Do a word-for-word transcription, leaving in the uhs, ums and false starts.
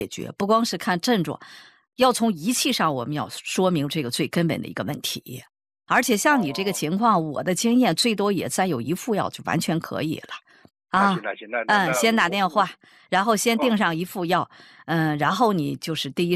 不光是看症状，要从仪器上我们要说明这个最根本的一个问题。而且像你这个情况，我的经验最多也再有一副药就完全可以了。啊， 那行那行，那那嗯，先打我电话，然后先订上一副药，嗯，然后你就是第一